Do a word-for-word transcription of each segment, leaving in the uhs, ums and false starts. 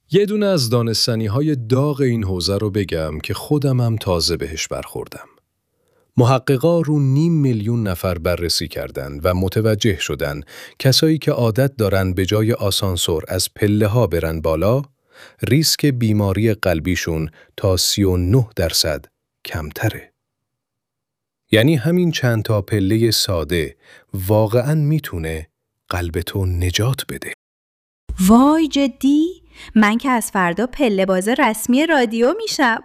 یه دونه از دانستنی‌های داغ این حوزه رو بگم که خودم هم تازه بهش برخوردم. محققا رو نیم میلیون نفر بررسی کردند و متوجه شدن کسایی که عادت دارن به جای آسانسور از پله‌ها برن بالا، ریسک بیماری قلبیشون تا سی و نه درصد کمتره. یعنی همین چند تا پله ساده واقعاً میتونه قلبتو نجات بده. وای جدی؟ من که از فردا پله باز رسمی رادیو میشم.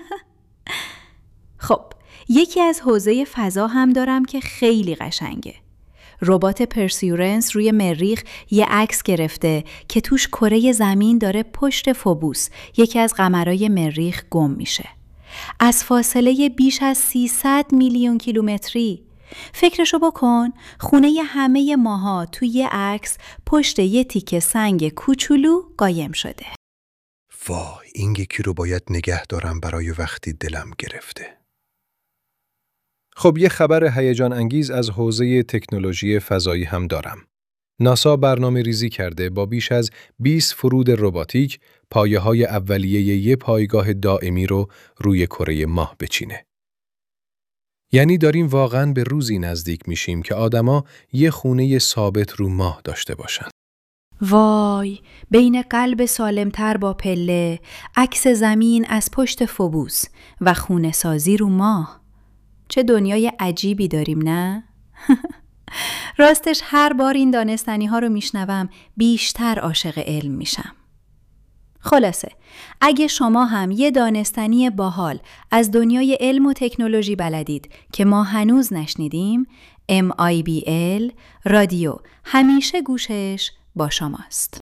خب، یکی از حوزه فضا هم دارم که خیلی قشنگه. ربات پرسیورنس روی مریخ یه عکس گرفته که توش کره زمین داره پشت فوبوس، یکی از قمرای مریخ، گم میشه. از فاصله بیش از سیصد میلیون کیلومتری. فکرشو بکن، خونه همه ماها توی یه عکس پشت یه تیکه سنگ کوچولو قایم شده. وای، این یکی رو باید نگه دارم برای وقتی دلم گرفته. خب، یه خبر هیجان انگیز از حوزه تکنولوژی فضایی هم دارم. ناسا برنامه ریزی کرده با بیش از بیست فرود رباتیک پایه‌های اولیه یه پایگاه دائمی رو روی کره ماه بچینه. یعنی داریم واقعاً به روزی نزدیک میشیم که آدما یه خونه ثابت رو ماه داشته باشن. وای، بین قلب سالمتر با پله، عکس زمین از پشت فوبوس و خونه سازی رو ماه. چه دنیای عجیبی داریم، نه؟ راستش هر بار این دانستنی ها رو میشنوم بیشتر عاشق علم میشم. خلاصه، اگه شما هم یه دانستنی باحال از دنیای علم و تکنولوژی بلدید که ما هنوز نشنیدیم، ام آی بی ال رادیو همیشه گوشش با شماست.